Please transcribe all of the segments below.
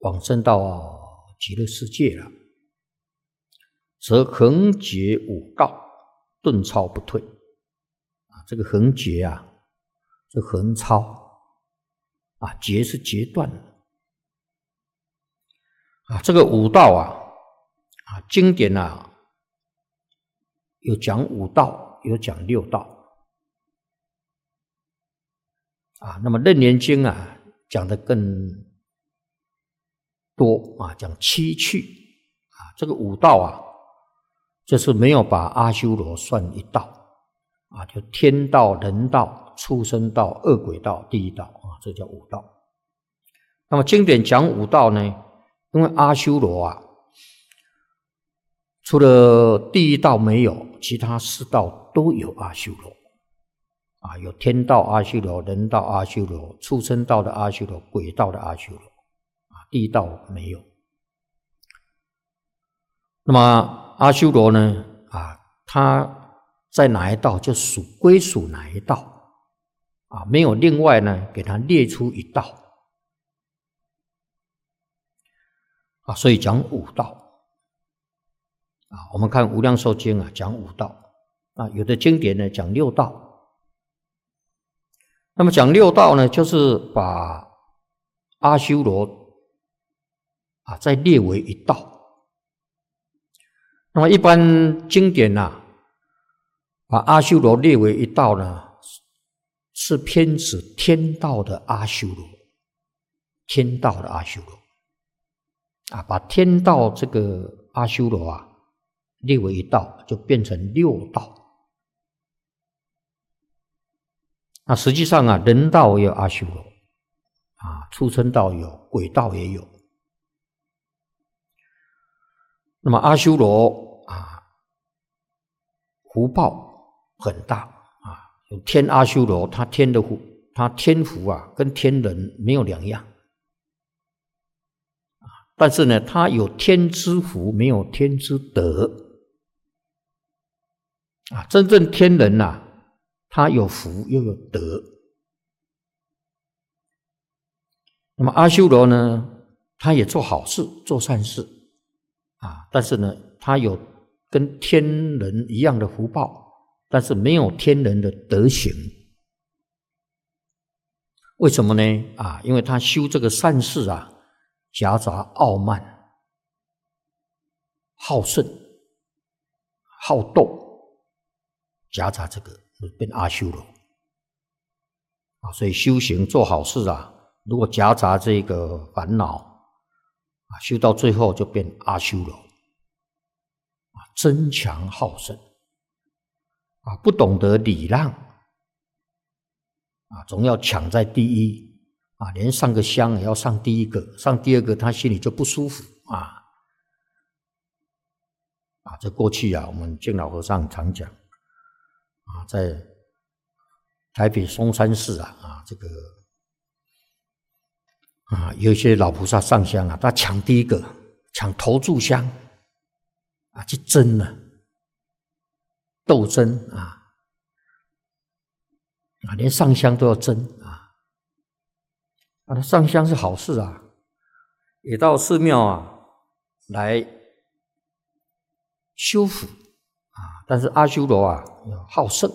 往生到极乐世界了，则横截五道，顿超不退。这个横截啊，这横超啊，截是截断这个五道经典有讲五道，有讲六道那么楞严经讲得更多讲七趣这个五道就是没有把阿修罗算一道就天道、人道、畜生道、恶鬼道、地狱道这叫五道。那么经典讲五道呢，因为阿修罗除了地狱道没有，其他四道都有阿修罗有天道阿修罗、人道阿修罗、畜生道的阿修罗、鬼道的阿修罗地狱道没有。那么阿修罗呢他在哪一道就归属哪一道没有另外呢给他列出一道所以讲五道我们看无量寿经讲五道有的经典呢讲六道。那么讲六道呢，就是把阿修罗再列为一道。那么一般经典把阿修罗列为一道呢，是偏指天道的阿修罗，天道的阿修罗把天道这个阿修罗列为一道，就变成六道。那实际上人道也有阿修罗畜生道有，鬼道也有。那么阿修罗福报很大有天阿修罗，他天福跟天人没有两样但是呢，他有天之福，没有天之德真正天人他有福又有德。那么阿修罗呢，他也做好事，做善事但是呢，他有跟天人一样的福报，但是没有天人的德行。为什么呢因为他修这个善事夹杂傲慢、好胜、好斗，夹杂这个变阿修罗所以修行做好事如果夹杂这个烦恼修到最后就变阿修罗争强好胜不懂得礼让总要抢在第一连上个香也要上第一个，上第二个他心里就不舒服这过去我们净老和尚常讲在台北松山寺这个有一些老菩萨上香他抢第一个，抢头炷香去争斗争连上香都要争上香是好事也到寺庙来修福但是阿修罗好胜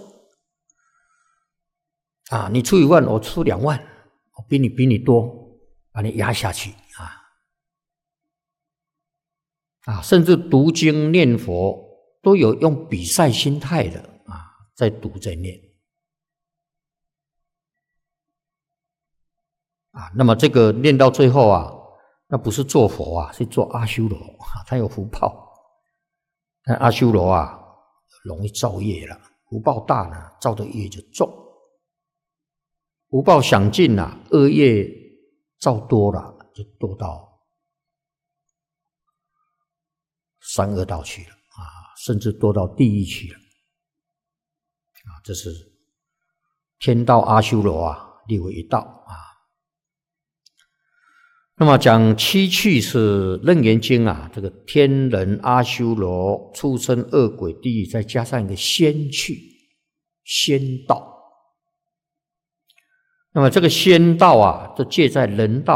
你出1万我出2万，我比你多，把你压下去甚至读经念佛都有用比赛心态的在读在念那么这个念到最后那不是做佛是做阿修罗他有福报。但阿修罗容易造业了，福报大呢，造的业就重；福报享尽恶业造多了，就堕到三恶道去了甚至堕到地狱去了这是天道阿修罗列为一道那么讲七趣是楞严经这个天人阿修罗畜生恶鬼地狱，再加上一个仙趣仙道。那么这个仙道就介在人道